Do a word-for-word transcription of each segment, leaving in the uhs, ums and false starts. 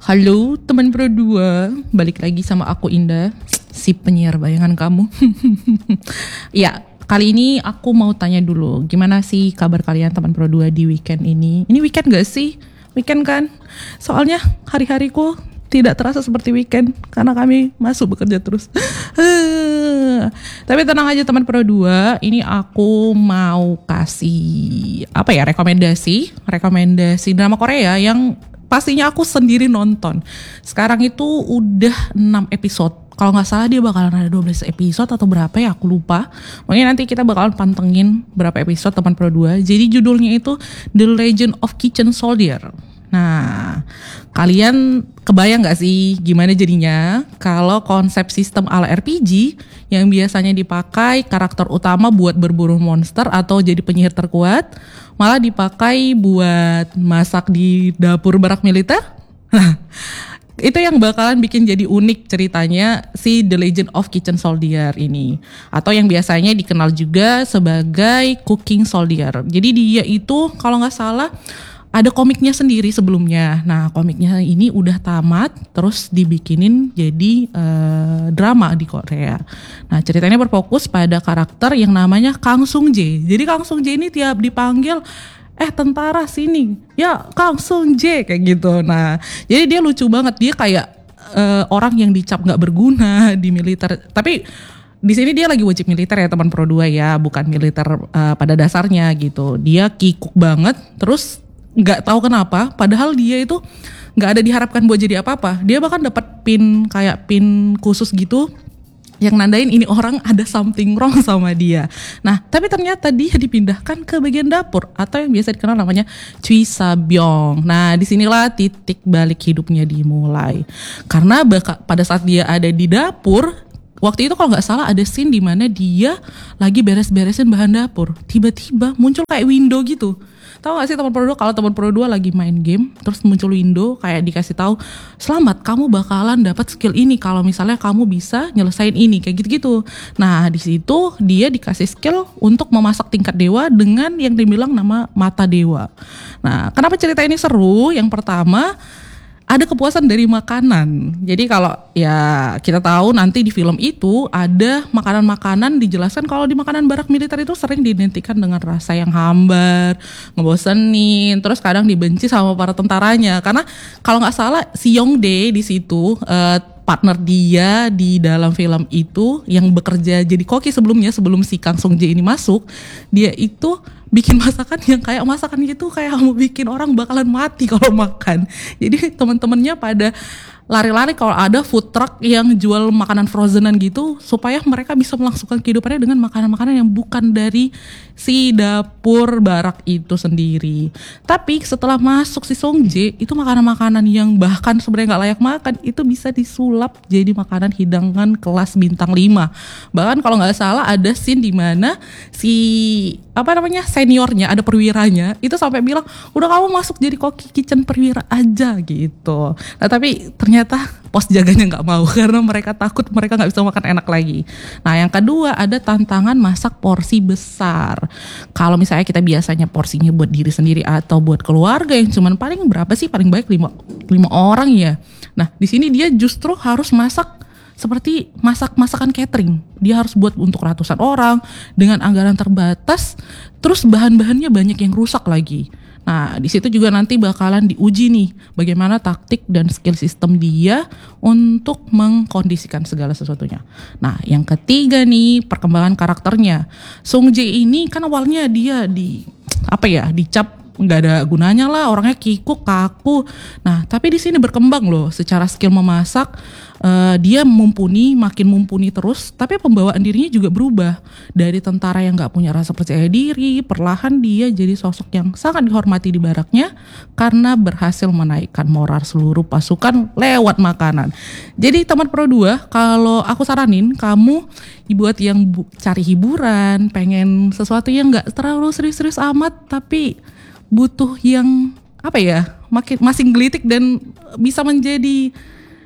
Halo teman Pro dua, balik lagi sama aku Indah, si penyiar bayangan kamu. Ya, kali ini aku mau tanya dulu, gimana sih kabar kalian teman Pro dua di weekend ini? Ini weekend gak sih? Weekend kan? Soalnya hari-hariku tidak terasa seperti weekend karena kami masuk bekerja terus. Tapi tenang aja teman Pro dua, ini aku mau kasih apa ya, rekomendasi, rekomendasi drama Korea yang pastinya aku sendiri nonton. Sekarang itu udah enam episode. Kalau gak salah dia bakalan ada dua belas episode atau berapa ya, aku lupa. Mungkin nanti kita bakalan pantengin berapa episode teman Pro dua. Jadi judulnya itu The Legend of Kitchen Soldier. Nah, kalian kebayang gak sih gimana jadinya kalau konsep sistem ala R P G yang biasanya dipakai karakter utama buat berburu monster atau jadi penyihir terkuat, malah dipakai buat masak di dapur barak militer? Nah, itu yang bakalan bikin jadi unik ceritanya si The Legend of Kitchen Soldier ini, atau yang biasanya dikenal juga sebagai Cooking Soldier. Jadi dia itu kalau gak salah ada komiknya sendiri sebelumnya. Nah, komiknya ini udah tamat, terus dibikinin jadi uh, drama di Korea. Nah, ceritanya berfokus pada karakter yang namanya Kang Sung Jae. Jadi Kang Sung Jae ini tiap dipanggil, eh tentara sini, ya Kang Sung Jae kayak gitu. Nah, jadi dia lucu banget. Dia kayak uh, orang yang dicap nggak berguna di militer. Tapi di sini dia lagi wajib militer ya teman Pro dua ya, bukan militer uh, pada dasarnya gitu. Dia kikuk banget, terus nggak tahu kenapa, padahal dia itu nggak ada diharapkan buat jadi apa-apa. Dia bahkan dapat pin kayak pin khusus gitu yang nandain ini orang ada something wrong sama dia. Nah, tapi ternyata dia dipindahkan ke bagian dapur atau yang biasa dikenal namanya Chui Sabyong. Nah, disinilah titik balik hidupnya dimulai. Karena baka, pada saat dia ada di dapur, waktu itu kalau nggak salah ada scene di mana dia lagi beres-beresin bahan dapur. Tiba-tiba muncul kayak window gitu. Tahu gak sih teman Pro dua, kalau teman Pro dua lagi main game terus muncul window kayak dikasih tahu, selamat kamu bakalan dapat skill ini kalau misalnya kamu bisa nyelesain ini, kayak gitu-gitu. Nah, di situ dia dikasih skill untuk memasak tingkat dewa dengan yang dibilang nama mata dewa. Nah, kenapa cerita ini seru? Yang pertama, ada kepuasan dari makanan. Jadi kalau ya kita tahu nanti di film itu ada makanan-makanan dijelaskan kalau di makanan barak militer itu sering diidentikan dengan rasa yang hambar, ngebosenin, terus kadang dibenci sama para tentaranya. Karena kalau nggak salah si Yongdae di situ uh, partner dia di dalam film itu yang bekerja jadi koki sebelumnya, sebelum si Kang Sung Jae ini masuk, dia itu bikin masakan yang kayak masakan gitu kayak mau bikin orang bakalan mati kalau makan. Jadi teman-temannya pada lari-lari kalau ada food truck yang jual makanan frozenan gitu supaya mereka bisa melangsungkan kehidupannya dengan makanan-makanan yang bukan dari si dapur barak itu sendiri. Tapi setelah masuk si Sung Jae, itu makanan-makanan yang bahkan sebenarnya nggak layak makan itu bisa disulap jadi makanan hidangan kelas bintang lima. Bahkan kalau nggak salah ada scene di mana si apa namanya seniornya, ada perwiranya itu sampai bilang, udah kamu masuk jadi koki kitchen perwira aja gitu. Nah, tapi ternyata pos jaganya nggak mau karena mereka takut mereka nggak bisa makan enak lagi. Nah, yang kedua ada tantangan masak porsi besar. Kalau misalnya kita biasanya porsinya buat diri sendiri atau buat keluarga yang cuman paling berapa sih, paling baik lima, lima orang ya. Nah, di sini dia justru harus masak seperti masak masakan catering. Dia harus buat untuk ratusan orang dengan anggaran terbatas, terus bahan-bahannya banyak yang rusak lagi. Nah, di situ juga nanti bakalan diuji nih bagaimana taktik dan skill sistem dia untuk mengkondisikan segala sesuatunya. Nah, yang ketiga nih perkembangan karakternya. Sung Jae ini kan awalnya dia di apa ya, dicap nggak ada gunanya lah, orangnya kikuk, kaku. Nah, tapi di sini berkembang loh secara skill memasak. Uh, dia mumpuni, makin mumpuni terus. Tapi pembawaan dirinya juga berubah dari tentara yang nggak punya rasa percaya diri. Perlahan dia jadi sosok yang sangat dihormati di baraknya karena berhasil menaikkan moral seluruh pasukan lewat makanan. Jadi teman Pro dua, kalau aku saranin kamu buat yang bu- cari hiburan, pengen sesuatu yang nggak terlalu serius-serius amat, tapi butuh yang apa ya, makin masih gelitik dan bisa menjadi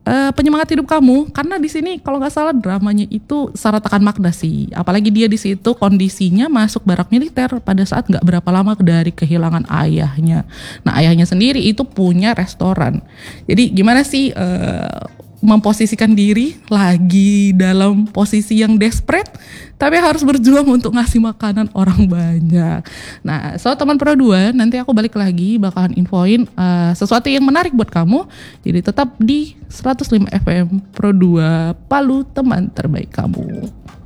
uh, penyemangat hidup kamu, karena di sini kalau nggak salah dramanya itu syarat akan makna sih. Apalagi dia di situ kondisinya masuk barak militer pada saat nggak berapa lama dari kehilangan ayahnya. Nah ayahnya sendiri itu punya restoran. Jadi gimana sih uh, memposisikan diri lagi dalam posisi yang desperate, tapi harus berjuang untuk ngasih makanan orang banyak. Nah, so teman Pro dua, nanti aku balik lagi bakalan infoin uh, sesuatu yang menarik buat kamu. Jadi tetap di seratus lima F M Pro dua, Palu teman terbaik kamu.